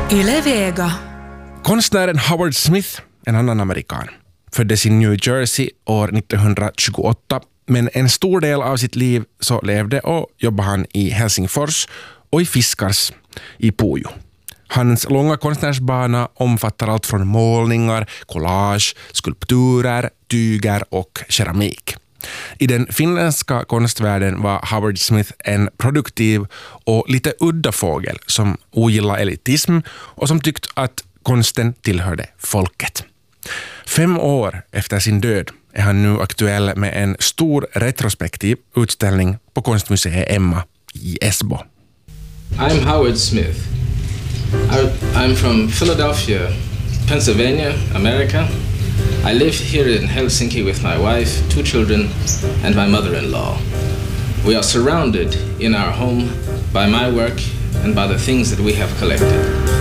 Yle Vega. Konstnären Howard Smith, en annan amerikan, föddes i New Jersey år 1928, men en stor del av sitt liv så levde och jobbade han i Helsingfors och i Fiskars i Pujo. Hans långa konstnärsbana omfattar allt från målningar, collage, skulpturer, tyger och keramik. I den finländska konstvärlden var Howard Smith en produktiv och lite udda fågel som ogillar elitism och som tyckte att konsten tillhörde folket. 5 år efter sin död är han nu aktuell med en stor retrospektiv utställning på Konstmuseet Emma i Esbo. I'm Howard Smith. I'm from Philadelphia, Pennsylvania, America. I live here in Helsinki with my wife, 2 children, and my mother-in-law. We are surrounded in our home by my work and by the things that we have collected.